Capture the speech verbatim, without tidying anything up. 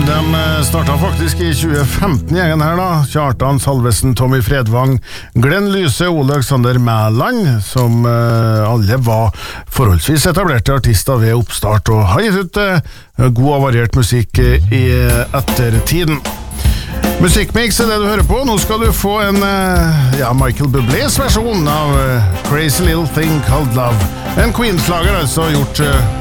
De startet faktisk i tjue femten gjengen her da. Kjartan Salvesen, Tommy Fredvang, Glenn Lyse, Ole Alexander Mæland, som eh, alle var forholdsvis etablerte artister ved oppstart, og har gitt ut eh, god og variert musikk eh, i ettertiden. Musikkmix er det du hører på. Nå skal du få en eh, ja, Michael Bublés versjon av eh, Crazy Little Thing Called Love. En Queen-slager altså, gjort eh,